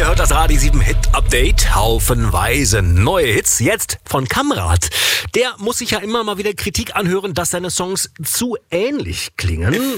Ihr hört das Radio 7 Hit Update. Haufenweise neue Hits. Jetzt von Kamrat. Der muss sich ja immer mal wieder Kritik anhören, dass seine Songs zu ähnlich klingen.